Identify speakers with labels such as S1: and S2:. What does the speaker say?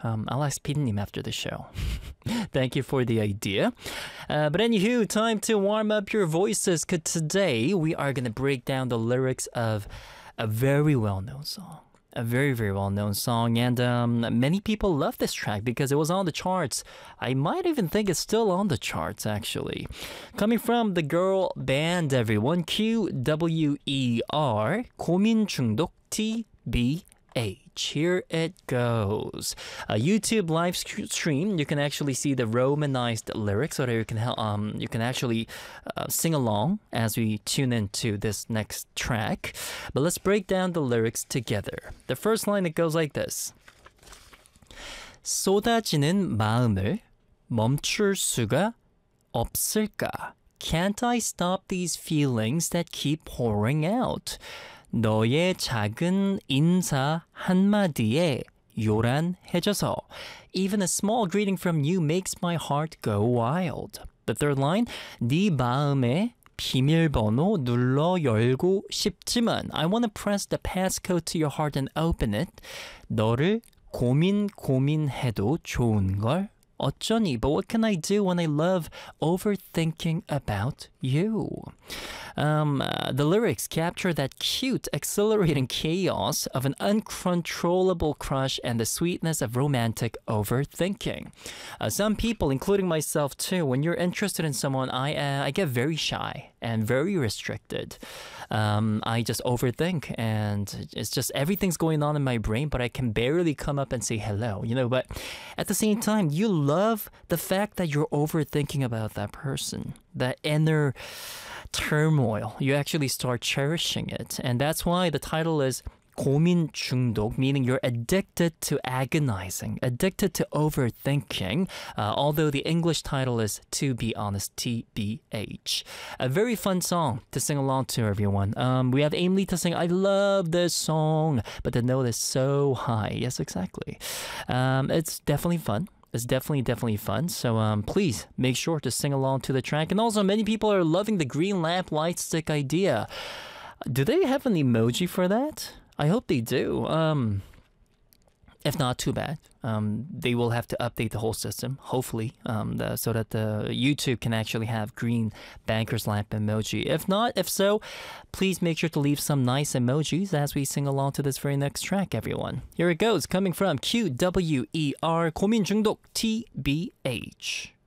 S1: I'll ask Pidi님 after the show. Thank you for the idea. But anywho, time to warm up your voices, because today we are going to break down the lyrics of a very well-known song. A very, very well-known song, and many people love this track because it was on the charts. I might even think it's still on the charts, actually. Coming from the girl band, everyone, QWER, 고민 중독 TBH. Here it goes. A YouTube live stream. You can actually see the romanized lyrics, so that you can actually sing along as we tune into this next track. But let's break down the lyrics together. The first line, it goes like this. 쏟아지는 마음을 멈출 수가 없을까? Can't I stop these feelings that keep pouring out? 너의 작은 인사 한마디에 요란해져서 Even a small greeting from you makes my heart go wild. The third line, 네 마음에 비밀번호 눌러 열고 싶지만 I want to press the passcode to your heart and open it. 너를 고민해도 좋은걸 어쩌니? But what can I do when I love overthinking about you? The lyrics capture that cute, exhilarating chaos of an uncontrollable crush and the sweetness of romantic overthinking. Some people, including myself too, when you're interested in someone, I get very shy and very restricted. I just overthink, and it's just everything's going on in my brain, but I can barely come up and say hello, but at the same time, you love the fact that you're overthinking about that person, that inner turmoil. You actually start cherishing it, and that's why the title is 고민 중독, meaning you're addicted to agonizing, addicted to overthinking, although the English title is To Be Honest, TBH. A very fun song to sing along to, everyone. We have Aim Lee to sing, I love this song, but the note is so high. Yes, exactly. It's definitely fun. It's definitely fun. So please make sure to sing along to the track. And also, many people are loving the green lamp light stick idea. Do they have an emoji for that? I hope they do. If not, too bad. They will have to update the whole system, hopefully, so that the YouTube can actually have green banker's lamp emoji. If so, please make sure to leave some nice emojis as we sing along to this very next track, everyone. Here it goes, coming from QWER, 고민 중독 TBH.